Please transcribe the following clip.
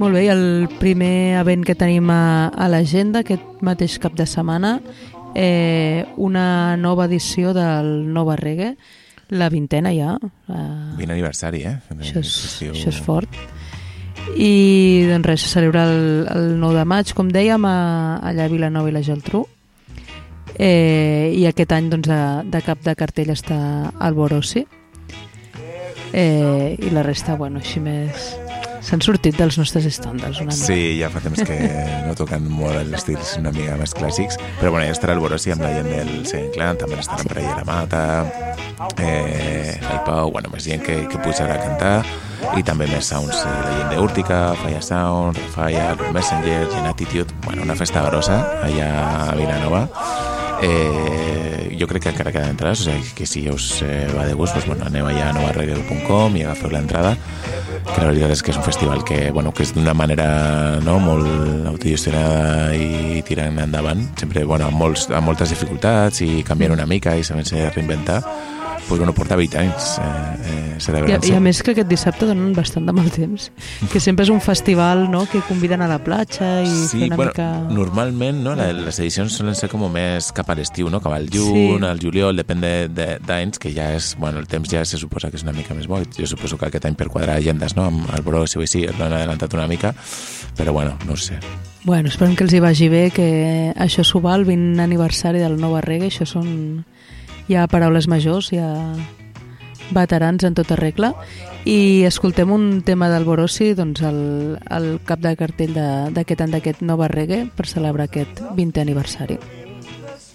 Molt bé, i el primer event que tenim a l'agenda aquest mateix cap de setmana, una nova edició del Nova Reggae, la 20ª ja. 20 aniversari, Això és fort. I doncs res, se celebra el 9 de maig, com dèiem, allà a Vilanova i la Geltrú. I aquest any doncs, de cap de cartell està Alborossi. I la resta, bueno, així més... S'han sortit dels nostres estàndards una mica. Sí, ja fa temps que no toquen molt els estils una mica més clàssics, però bueno, ja estarà el Borossi amb la gent del Saint Clan, també estarà per allà la Mata, el Pau, bueno, més gent que pujarà a cantar, i també més sounds, la gent d'Úrtica, Falla Sound, Refalla, Room Messenger, Gen Attitude, bueno, una festa grossa allà a Vilanova. Jo crec que encara queden entrades, o sigui que si us va de gust, doncs, bueno, aneu allà a novareggae.com i agafeu l'entrada, que la veritat és que és un festival que és d'una manera molt autogestionada i tirant endavant, sempre amb moltes dificultats i canviant una mica i sabent-se reinventar. Porta 20 anys celebrant-se. I a més que aquest dissabte donen bastant de mal temps, que sempre és un festival, no?, que conviden a la platja i fer una mica... Normalment, no, les edicions solen ser com més cap a l'estiu, no?, cap al juny, al juliol, depèn d'anys, que ja és, el temps ja se suposa que és una mica més bo. Jo suposo que aquest any per quadrar agendes, no?, amb el Borossi o així, l'han adelantat una mica, però no ho sé. Bueno, esperem que els hi vagi bé, que això s'ho va, el 20 aniversari del Nova Reggae, això són... Hi ha paraules majors, hi ha veterans en tota regla, i escoltem un tema del Borossi, doncs el cap de cartell d'aquest any d'aquest Nova Reggae per celebrar aquest 20è aniversari.